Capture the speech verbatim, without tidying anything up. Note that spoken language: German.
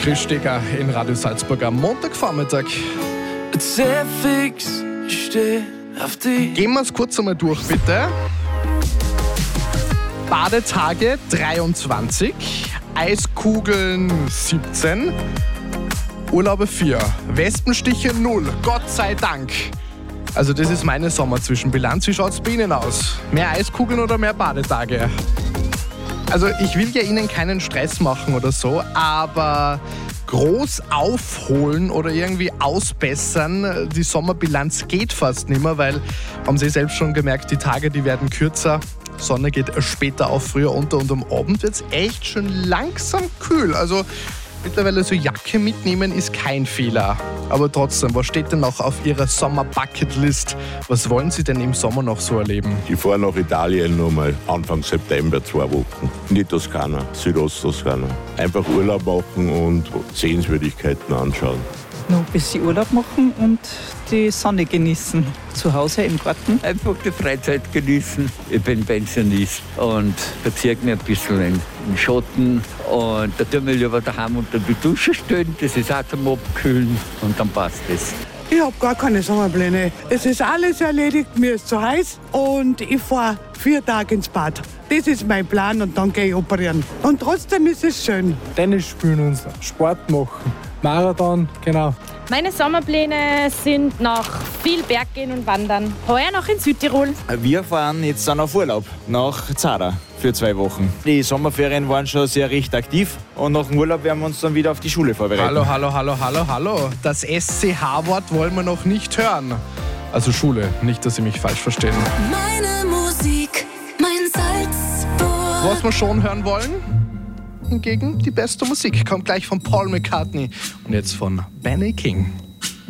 Chris Steger in Radio Salzburg am Montagvormittag. Sehr fix, ich steh auf die. Gehen wir es kurz einmal durch, bitte. Badetage dreiundzwanzig, Eiskugeln siebzehn, Urlaube vier, Wespenstiche null, Gott sei Dank. Also das ist meine Sommerzwischenbilanz. Wie schaut es bei Ihnen aus? Mehr Eiskugeln oder mehr Badetage? Also ich will ja Ihnen keinen Stress machen oder so, aber groß aufholen oder irgendwie ausbessern, die Sommerbilanz geht fast nicht mehr, weil, haben Sie selbst schon gemerkt, die Tage, die werden kürzer, Sonne geht später auf, früher unter und am Abend wird es echt schon langsam kühl. Also mittlerweile so Jacke mitnehmen ist kein Fehler. Aber trotzdem, was steht denn noch auf Ihrer Sommer-Bucketlist? Was wollen Sie denn im Sommer noch so erleben? Ich fahre nach Italien nochmal Anfang September, zwei Wochen. In die Toskana, Südosttoskana. Einfach Urlaub machen und Sehenswürdigkeiten anschauen. Noch ein bisschen Urlaub machen und die Sonne genießen. Zu Hause im Garten. Einfach die Freizeit genießen. Ich bin Pensionist und verziehe mich ein bisschen in den Schatten. Und da tue ich mich lieber daheim unter die Dusche stellen. Das ist auch zum Abkühlen und dann passt es. Ich habe gar keine Sommerpläne. Es ist alles erledigt, mir ist zu heiß und ich fahre vier Tage ins Bad. Das ist mein Plan und dann gehe ich operieren. Und trotzdem ist es schön. Tennis spielen und Sport machen. Marathon, genau. Meine Sommerpläne sind noch viel Berggehen und Wandern. Heuer noch in Südtirol. Wir fahren jetzt dann auf Urlaub nach Zara für zwei Wochen. Die Sommerferien waren schon sehr recht aktiv und nach dem Urlaub werden wir uns dann wieder auf die Schule vorbereiten. Hallo, hallo, hallo, hallo, hallo. Das S C H-Wort wollen wir noch nicht hören. Also Schule, nicht, dass Sie mich falsch verstehen. Meine Musik, mein Salzburg. Was wir schon hören wollen? Hingegen die beste Musik kommt gleich von Paul McCartney und jetzt von Benny King.